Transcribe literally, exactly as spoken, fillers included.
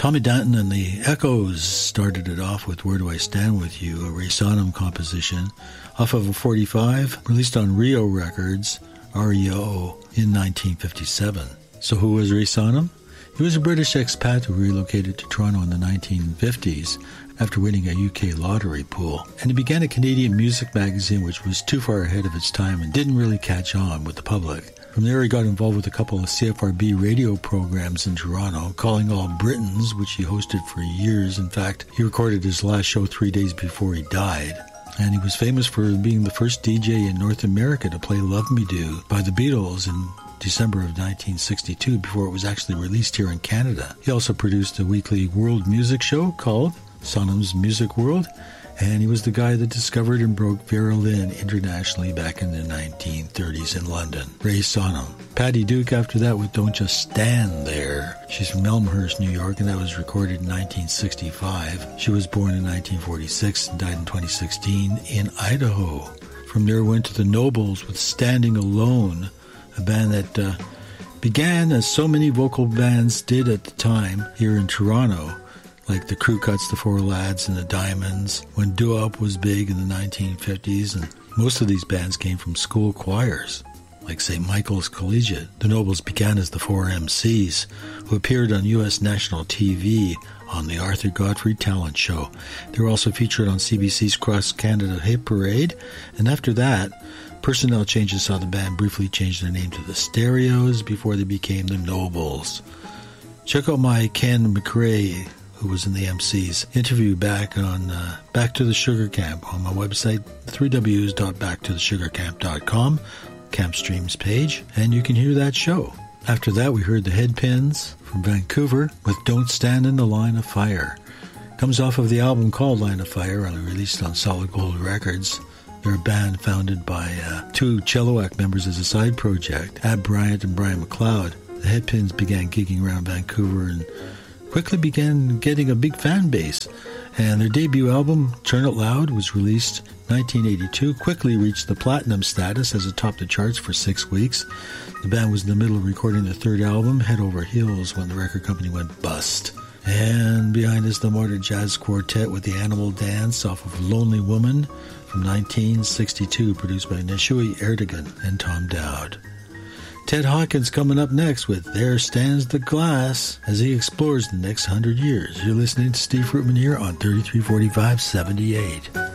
Tommy Danton and the Echoes started it off with Where Do I Stand With You, a Ray Sonam composition, off of a forty-five, released on Rio Records, R E O, in nineteen fifty-seven. So who was Ray Sonam? He was a British expat who relocated to Toronto in the nineteen fifties after winning a U K lottery pool. And he began a Canadian music magazine which was too far ahead of its time and didn't really catch on with the public. From there, he got involved with a couple of C F R B radio programs in Toronto, Calling All Britons, which he hosted for years. In fact, he recorded his last show three days before he died. And he was famous for being the first D J in North America to play Love Me Do by the Beatles in December of nineteen sixty-two, before it was actually released here in Canada. He also produced a weekly world music show called Sonam's Music World, and he was the guy that discovered and broke Vera Lynn internationally back in the nineteen thirties in London. Ray Sonam. Patty Duke after that with Don't Just Stand There. She's from Elmhurst, New York, and that was recorded in nineteen sixty-five. She was born in nineteen forty-six and died in twenty sixteen in Idaho. From there went to the Nobles with Standing Alone, a band that uh, began as so many vocal bands did at the time here in Toronto, like the Crew Cuts, the Four Lads, and the Diamonds, when doo-wop was big in the nineteen fifties, and most of these bands came from school choirs, like Saint Michael's Collegiate. The Nobles began as the Four M Cs, who appeared on U S national T V on the Arthur Godfrey Talent Show. They were also featured on C B C's Cross Canada Hit Parade, and after that, personnel changes saw the band briefly change their name to the Stereos before they became the Nobles. Check out my Ken McRae, who was in the M Cs, interview back on uh, Back to the Sugar Camp on my website, w w w dot back to the sugar camp dot com, Camp Streams page, and you can hear that show. After that, we heard the Headpins from Vancouver with Don't Stand in the Line of Fire. Comes off of the album called Line of Fire, released on Solid Gold Records. They're a band founded by uh, two Celloac members as a side project, Ab Bryant and Brian McLeod. The Headpins began gigging around Vancouver and quickly began getting a big fan base, and their debut album, Turn It Loud, was released in nineteen eighty-two, quickly reached the platinum status as it topped the charts for six weeks. The band was in the middle of recording their third album, Head Over Heels, when the record company went bust. And behind us, the Modern Jazz Quartet with the Animal Dance off of Lonely Woman from nineteen sixty-two, produced by Neshui Erdogan and Tom Dowd. Ted Hawkins coming up next with There Stands the Glass as he explores the next hundred years. You're listening to Steve Fruitman here on thirty-three forty-five seventy-eight.